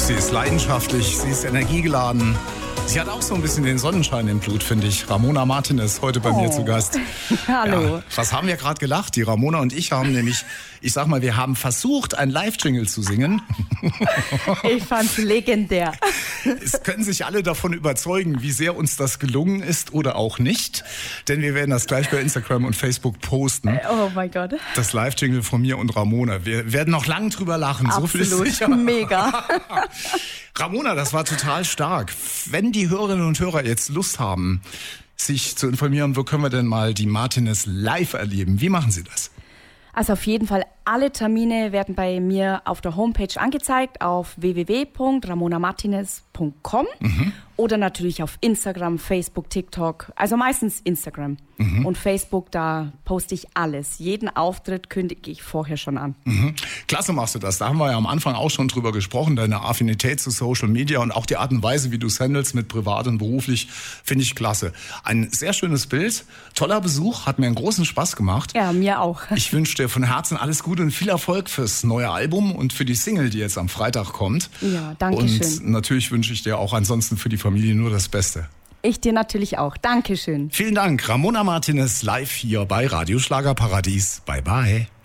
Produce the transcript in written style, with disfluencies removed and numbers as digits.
Sie ist leidenschaftlich, sie ist energiegeladen. Sie hat auch so ein bisschen den Sonnenschein im Blut, finde ich. Ramona Martinez, heute bei mir zu Gast. Hallo. Ja, was haben wir gerade gelacht? Die Ramona und ich haben nämlich, wir haben versucht, ein Live-Jingle zu singen. Ich fand's legendär. Es können sich alle davon überzeugen, wie sehr uns das gelungen ist oder auch nicht. Denn wir werden das gleich bei Instagram und Facebook posten. Oh mein Gott. Das Live-Jingle von mir und Ramona. Wir werden noch lang drüber lachen. Absolut. So viel ist sicher. Mega. Ramona, das war total stark. Wenn die Hörerinnen und Hörer jetzt Lust haben, sich zu informieren, wo können wir denn mal die Martinez live erleben? Wie machen Sie das? Also auf jeden Fall, alle Termine werden bei mir auf der Homepage angezeigt, auf www.ramonamartinez.com oder natürlich auf Instagram, Facebook, TikTok, also meistens Instagram. Und Facebook, da poste ich alles. Jeden Auftritt kündige ich vorher schon an. Klasse machst du das. Da haben wir ja am Anfang auch schon drüber gesprochen, deine Affinität zu Social Media und auch die Art und Weise, wie du es handelst mit privat und beruflich, finde ich klasse. Ein sehr schönes Bild, toller Besuch, hat mir einen großen Spaß gemacht. Ja, mir auch. Ich wünsche dir von Herzen alles Gute und viel Erfolg fürs neue Album und für die Single, die jetzt am Freitag kommt. Ja, danke schön. Und natürlich wünsche ich dir auch ansonsten für die Familie nur das Beste. Ich dir natürlich auch. Dankeschön. Vielen Dank. Ramona Martinez live hier bei Radio Schlagerparadies. Bye bye.